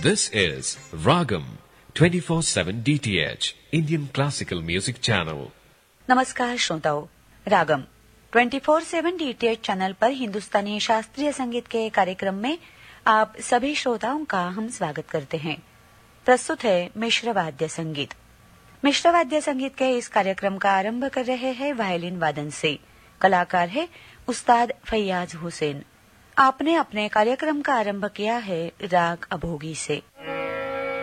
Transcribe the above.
This is Ragam 24/7 DTH Indian Classical Music Channel. नमस्कार श्रोताओं, रागम 24/7 DTH channel पर हिंदुस्तानी शास्त्रीय संगीत के कार्यक्रम में आप सभी श्रोताओं का हम स्वागत करते हैं। प्रस्तुत है मिश्र वाद्य संगीत। मिश्र वाद्य संगीत के इस कार्यक्रम का आरंभ कर रहे हैं वायलिन वादन से। कलाकार है उस्ताद फैयाज हुसैन। आपने अपने कार्यक्रम का आरंभ किया है राग अभोगी से।